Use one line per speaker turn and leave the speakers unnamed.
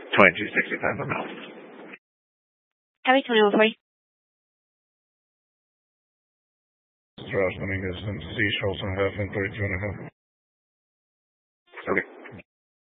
$22.65 per mile.
Copy 2140.
Josh Dominguez, MC Charleston half and 32 and a half.
Okay.